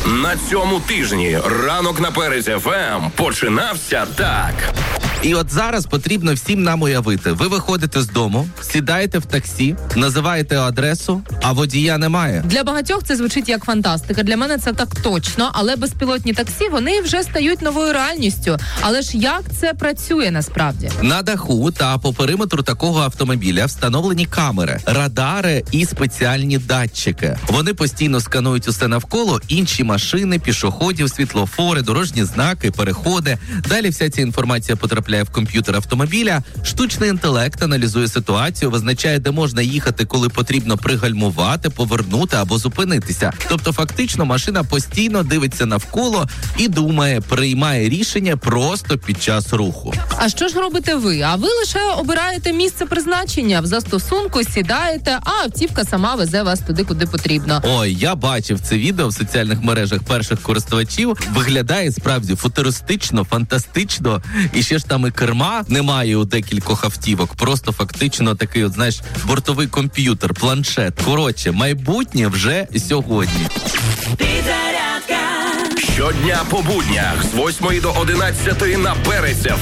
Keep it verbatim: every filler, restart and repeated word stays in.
На цьому тижні ранок на Перець еф ем починався так. І от зараз потрібно всім нам уявити. Ви виходите з дому, сідаєте в таксі, називаєте адресу, а водія немає. Для багатьох це звучить як фантастика. Для мене це так точно, але безпілотні таксі, вони вже стають новою реальністю. Але ж як це працює насправді? На даху та по периметру такого автомобіля встановлені камери, радари і спеціальні датчики. Вони постійно сканують усе навколо, інші машини, пішоходів, світлофори, дорожні знаки, переходи. Далі вся ця інформація потрапляє в комп'ютер автомобіля, штучний інтелект аналізує ситуацію, визначає, де можна їхати, коли потрібно пригальмувати, повернути або зупинитися. Тобто фактично машина постійно дивиться навколо і думає, приймає рішення просто під час руху. А що ж робите ви? А ви лише обираєте місце призначення, в застосунку сідаєте, а автівка сама везе вас туди, куди потрібно. Ой, я бачив це відео в соціальних мережах перших користувачів. Виглядає справді футуристично, фантастично. І ще ж там і керма немає у декількох автівок. Просто фактично такий, от, знаєш, бортовий комп'ютер, планшет. Коротше, майбутнє вже сьогодні. Щодня по буднях з восьмої до одинадцятої на Перець еф ем.